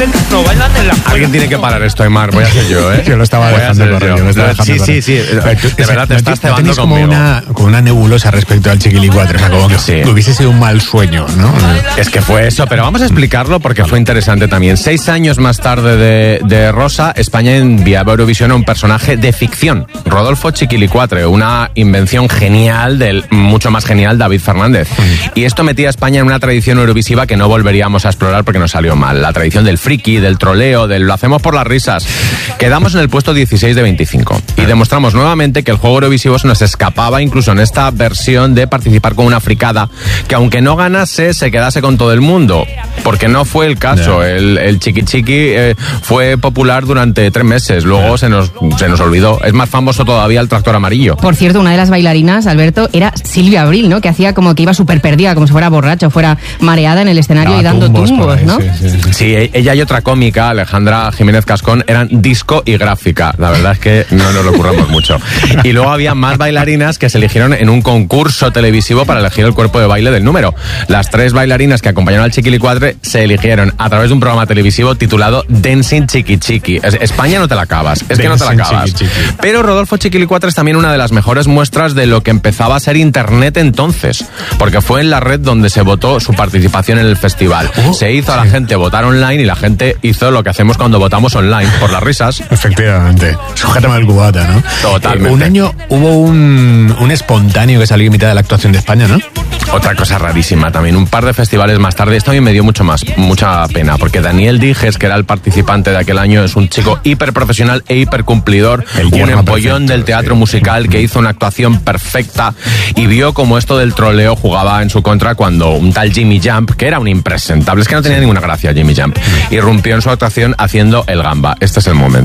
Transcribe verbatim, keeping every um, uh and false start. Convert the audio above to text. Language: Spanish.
que no bailan en la escuela. Alguien tiene que parar esto, Aymar. Voy a ser yo, ¿eh? Yo lo estaba Voy a dejando ser correr. yo. Yo lo estaba dejando Sí, correr. sí, sí. Pero tú- De es- verdad te no estás te- cebando no tenéis como conmigo. una, como una nebulosa respecto al Chiquilicuatre. O sea, como que Sí. hubiese sido un mal sueño, ¿no? Es que fue eso, pero vamos a explicarlo porque fue interesante también. Seis años más tarde de, de Rosa, España enviaba a Eurovisión a un personaje de ficción, Rodolfo Chiquilicuatre, una invención genial del mucho más genial David Fernández. Y esto metía a España en una tradición eurovisiva que no volveríamos a explorar porque nos salió mal. La tradición del friki, del troleo, del lo hacemos por las risas. Quedamos en el puesto dieciséis de veinticinco y demostramos nuevamente que el juego eurovisivo se nos escapaba incluso en esta versión de participar con una fricada que aunque no ganase se quedase con todo el mundo, porque no fue el caso. Yeah. El, el chiqui chiqui eh, fue popular durante tres meses, luego yeah. se nos se nos olvidó. Es más famoso todavía el tractor amarillo. Por cierto, una de las bailarinas, Alberto, era Silvia Abril, ¿no? Que hacía como que iba súper perdida, como si fuera borracha, fuera mareada en el escenario Daba y dando tumbos tumbos, por ahí, ¿no? sí, sí, sí. Sí, ella y otra cómica, Alejandra Jiménez Cascón, eran disco y gráfica. La verdad es que no nos lo curramos mucho. Y luego había más bailarinas que se eligieron en un concurso televisivo para elegir el cuerpo de baile del número. Las tres bailarinas que acompañaron al Chiquilicuatre se eligieron a través de un programa televisivo titulado Dancing Chiqui Chiqui. Es, España no te la acabas, es que no te la Dancing acabas. Chiqui Chiqui. Pero Rodolfo Chiquilicuatre es también una de las mejores muestras de lo que empezaba a ser Internet entonces, porque fue en la red donde se votó su participación en el festival. Uh, se hizo a la sí. gente votar online y la gente hizo lo que hacemos cuando votamos online, por las risas. Efectivamente. Sujétame el cubata, ¿no? Totalmente. Eh, un año hubo un, un espontáneo que salió en mitad de la actuación de España, ¿no? Otra cosa rarísima también, un par de festivales más tarde, esto a mí me dio mucho más, mucha pena, porque Daniel Dijes, que era el participante de aquel año, es un chico hiper profesional e hiper cumplidor, El un yerno empollón perfecto, del teatro sí. musical que hizo una actuación perfecta y vio como esto del troleo jugaba en su contra cuando un tal Jimmy Jump, que era un impresentable, es que no tenía ninguna gracia Jimmy Jump, irrumpió en su actuación haciendo el gamba. Este es el momento.